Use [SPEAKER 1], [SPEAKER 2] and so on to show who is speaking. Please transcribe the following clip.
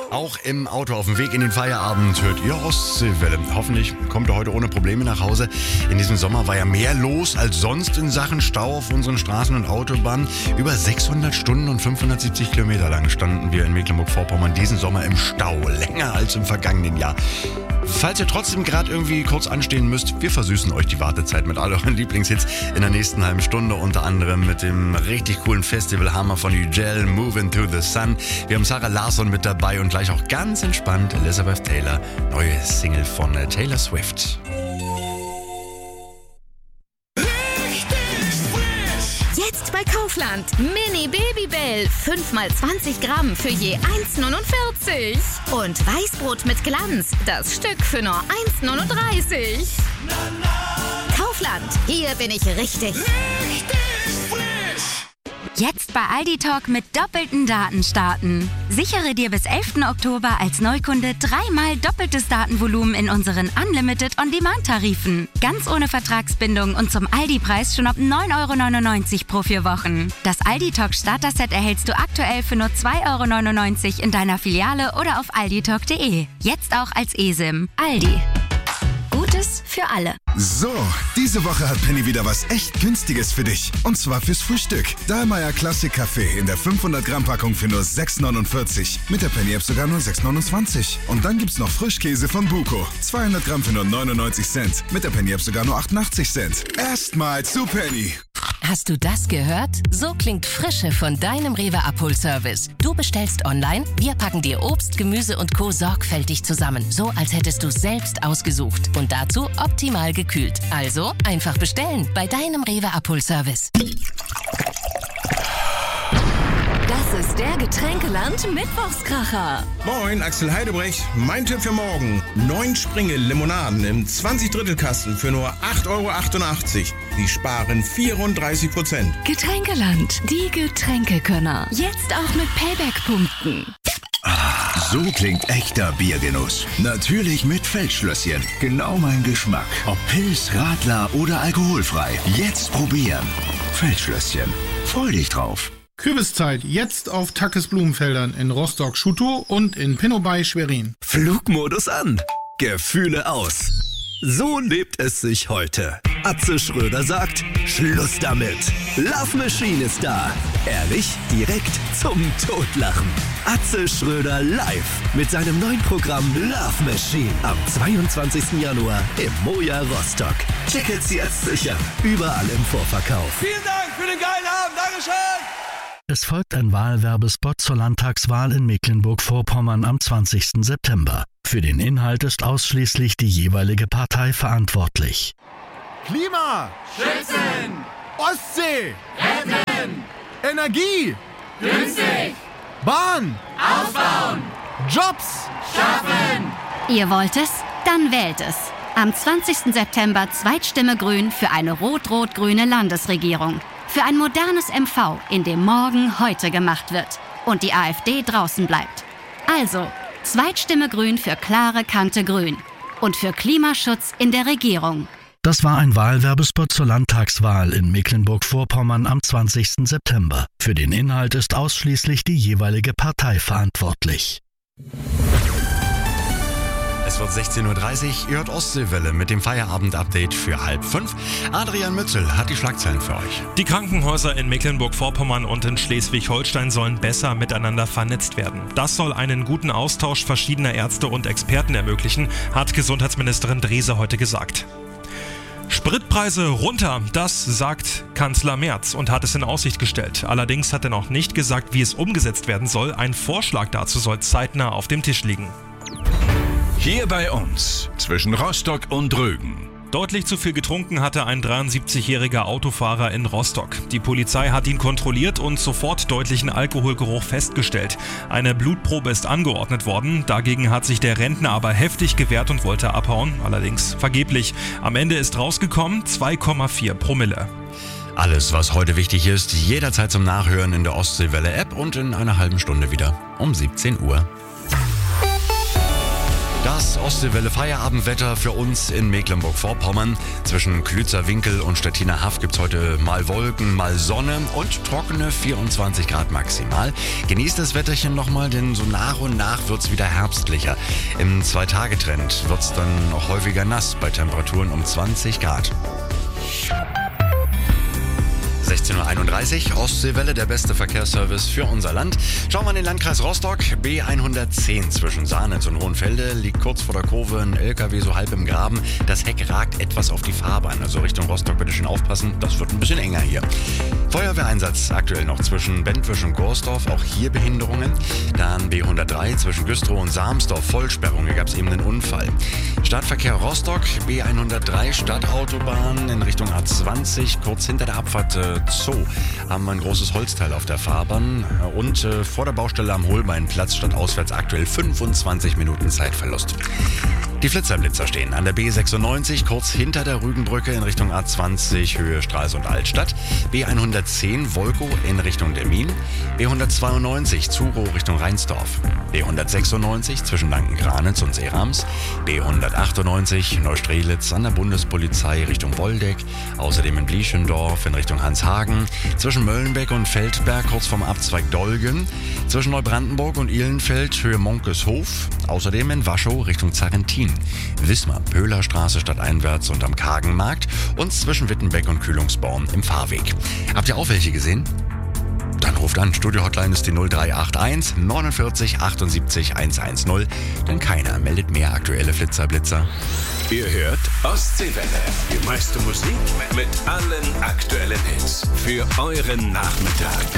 [SPEAKER 1] Auch im Auto auf dem Weg in den Feierabend hört ihr Ostseewelle. Hoffentlich kommt ihr heute ohne Probleme nach Hause. In diesem Sommer war ja mehr los als sonst in Sachen Stau auf unseren Straßen und Autobahnen. Über 600 Stunden und 570 Kilometer lang standen wir in Mecklenburg-Vorpommern diesen Sommer im Stau. Länger als im vergangenen Jahr. Falls ihr trotzdem gerade irgendwie kurz anstehen müsst, wir versüßen euch die Wartezeit mit all euren Lieblingshits in der nächsten halben Stunde. Unter anderem mit dem richtig coolen Festivalhammer von Ugel, Move Into the Sun. Wir haben Sarah Larsson mit dabei und gleich auch ganz entspannt Elizabeth Taylor. Neue Single von Taylor Swift.
[SPEAKER 2] Jetzt bei Kaufland. Mini Babybell. 5x20 Gramm für je 1,49. Und Weißbrot mit Glanz. Das Stück für nur 1,39. Kaufland. Hier bin ich richtig.
[SPEAKER 3] Jetzt bei Aldi Talk mit doppelten Daten starten. Sichere dir bis 11. Oktober als Neukunde 3-mal doppeltes Datenvolumen in unseren Unlimited On-Demand-Tarifen. Ganz ohne Vertragsbindung und zum Aldi-Preis schon ab 9,99 € pro 4 Wochen. Das Aldi Talk Starter-Set erhältst du aktuell für nur 2,99 € in deiner Filiale oder auf alditalk.de. Jetzt auch als eSIM. Aldi. Gutes für alle.
[SPEAKER 4] So, diese Woche hat Penny wieder was echt Günstiges für dich. Und zwar fürs Frühstück. Dahlmeier Classic Kaffee in der 500 Gramm Packung für nur 6,49. Mit der Penny App sogar nur 6,29. Und dann gibt's noch Frischkäse von Buko. 200 Gramm für nur 99 Cent. Mit der Penny App sogar nur 88 Cent. Erstmal zu Penny.
[SPEAKER 5] Hast du das gehört? So klingt Frische von deinem Rewe Abholservice. Du bestellst online, wir packen dir Obst, Gemüse und Co. sorgfältig zusammen. So, als hättest du es selbst ausgesucht. Und dazu optimal gekühlt. Also einfach bestellen bei deinem Rewe Abholservice.
[SPEAKER 2] Das ist der Getränkeland Mittwochskracher.
[SPEAKER 6] Moin, Axel Heidebrecht. Mein Tipp für morgen. 9 Springe Limonaden im 20-Drittel-Kasten für nur 8,88 €. Sie sparen 34%.
[SPEAKER 2] Getränkeland, die Getränkekönner. Jetzt auch mit Payback-Punkten.
[SPEAKER 7] So klingt echter Biergenuss. Natürlich mit Feldschlösschen. Genau mein Geschmack. Ob Pils, Radler oder alkoholfrei. Jetzt probieren. Feldschlösschen. Freu dich drauf.
[SPEAKER 8] Kürbiszeit jetzt auf Tackes Blumenfeldern in Rostock-Schutow und in Pinobay Schwerin.
[SPEAKER 9] Flugmodus an. Gefühle aus. So lebt es sich heute. Atze Schröder sagt, Schluss damit. Love Machine ist da. Ehrlich, direkt zum Totlachen. Atze Schröder live mit seinem neuen Programm Love Machine am 22. Januar im Moja Rostock. Tickets jetzt sichern. Überall im Vorverkauf.
[SPEAKER 6] Vielen Dank für den geilen Abend. Dankeschön.
[SPEAKER 10] Es folgt ein Wahlwerbespot zur Landtagswahl in Mecklenburg-Vorpommern am 20. September. Für den Inhalt ist ausschließlich die jeweilige Partei verantwortlich.
[SPEAKER 11] Klima! Schützen! Ostsee! Retten! Energie! Günstig! Bahn! Ausbauen! Jobs! Schaffen!
[SPEAKER 3] Ihr wollt es? Dann wählt es. Am 20. September Zweitstimme Grün für eine rot-rot-grüne Landesregierung. Für ein modernes MV, in dem morgen heute gemacht wird. Und die AfD draußen bleibt. Also, Zweitstimme Grün für klare Kante Grün. Und für Klimaschutz in der Regierung.
[SPEAKER 10] Das war ein Wahlwerbespot zur Landtagswahl in Mecklenburg-Vorpommern am 20. September. Für den Inhalt ist ausschließlich die jeweilige Partei verantwortlich.
[SPEAKER 1] Es wird 16:30 Uhr, ihr hört Ostseewelle mit dem Feierabend-Update für 4:30. Adrian Mützel hat die Schlagzeilen für euch.
[SPEAKER 12] Die Krankenhäuser in Mecklenburg-Vorpommern und in Schleswig-Holstein sollen besser miteinander vernetzt werden. Das soll einen guten Austausch verschiedener Ärzte und Experten ermöglichen, hat Gesundheitsministerin Drese heute gesagt. Spritpreise runter, das sagt Kanzler Merz und hat es in Aussicht gestellt. Allerdings hat er noch nicht gesagt, wie es umgesetzt werden soll. Ein Vorschlag dazu soll zeitnah auf dem Tisch liegen.
[SPEAKER 7] Hier bei uns, zwischen Rostock und Rögen.
[SPEAKER 12] Deutlich zu viel getrunken hatte ein 73-jähriger Autofahrer in Rostock. Die Polizei hat ihn kontrolliert und sofort deutlichen Alkoholgeruch festgestellt. Eine Blutprobe ist angeordnet worden. Dagegen hat sich der Rentner aber heftig gewehrt und wollte abhauen. Allerdings vergeblich. Am Ende ist rausgekommen 2,4 Promille.
[SPEAKER 1] Alles, was heute wichtig ist, jederzeit zum Nachhören in der Ostseewelle-App und in einer halben Stunde wieder um 17 Uhr. Das Ostseewelle Feierabendwetter für uns in Mecklenburg-Vorpommern. Zwischen Klützer-Winkel und Stettiner Haff gibt es heute mal Wolken, mal Sonne und trockene 24 Grad maximal. Genießt das Wetterchen nochmal, denn so nach und nach wird es wieder herbstlicher. Im 2-Tage-Trend wird es dann auch häufiger nass bei Temperaturen um 20 Grad. 16.31 Uhr, Ostseewelle, der beste Verkehrsservice für unser Land. Schauen wir in den Landkreis Rostock. B110 zwischen Sahnitz und Hohenfelde liegt kurz vor der Kurve ein LKW so halb im Graben. Das Heck ragt etwas auf die Fahrbahn, also Richtung Rostock bitte schön aufpassen, das wird ein bisschen enger hier. Feuerwehreinsatz aktuell noch zwischen Bentwisch und Gorsdorf, auch hier Behinderungen. Dann B103 zwischen Güstrow und Sarmsdorf, Vollsperrung, hier gab es eben einen Unfall. Stadtverkehr Rostock, B103 Stadtautobahn in Richtung A20, kurz hinter der Abfahrt Zoo haben wir ein großes Holzteil auf der Fahrbahn und vor der Baustelle am Holbeinplatz statt auswärts aktuell 25 Minuten Zeitverlust. Die Flitzerblitzer stehen an der B96 kurz hinter der Rügenbrücke in Richtung A20 Höhe Stralsund Altstadt, B110 Wolkow in Richtung Demmin, B192 Zurow Richtung Rheinsdorf, B196 zwischen Lanken-Granitz und Seerams, B198 Neustrelitz an der Bundespolizei Richtung Woldeck, außerdem in Blieschendorf in Richtung Hanshagen, zwischen Möllenbeck und Feldberg kurz vom Abzweig Dolgen, zwischen Neubrandenburg und Ihlenfeld Höhe Monkeshof, außerdem in Waschow Richtung Zarrentin, Wismar Pöhlerstraße stadteinwärts und am Kagenmarkt und zwischen Wittenbeck und Kühlungsborn im Fahrweg. Habt ihr auch welche gesehen? Dann ruft an. Studio-Hotline ist die 0381 49 78 110, denn keiner meldet mehr aktuelle Flitzerblitzer.
[SPEAKER 7] Ihr hört Ostseewelle. Die meiste Musik mit allen aktuellen Hits für euren Nachmittag.